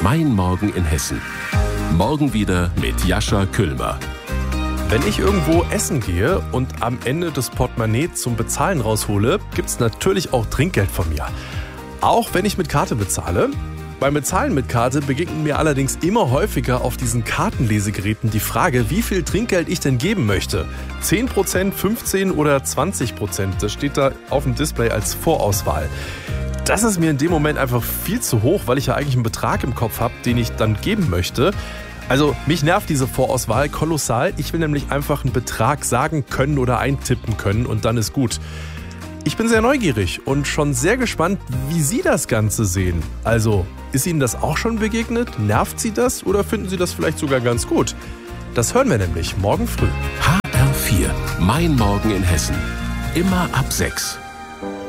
Mein Morgen in Hessen. Morgen wieder mit Jascha Küllmer. Wenn ich irgendwo essen gehe und am Ende das Portemonnaie zum Bezahlen raushole, gibt's natürlich auch Trinkgeld von mir. Auch wenn ich mit Karte bezahle. Beim Bezahlen mit Karte begegnet mir allerdings immer häufiger auf diesen Kartenlesegeräten die Frage, wie viel Trinkgeld ich denn geben möchte. 10%, 15% oder 20%, das steht da auf dem Display als Vorauswahl. Das ist mir in dem Moment einfach viel zu hoch, weil ich ja eigentlich einen Betrag im Kopf habe, den ich dann geben möchte. Also mich nervt diese Vorauswahl kolossal. Ich will nämlich einfach einen Betrag sagen können oder eintippen können und dann ist gut. Ich bin sehr neugierig und schon sehr gespannt, wie Sie das Ganze sehen. Also, ist Ihnen das auch schon begegnet? Nervt Sie das oder finden Sie das vielleicht sogar ganz gut? Das hören wir nämlich morgen früh. HR4, Mein Morgen in Hessen. Immer ab 6.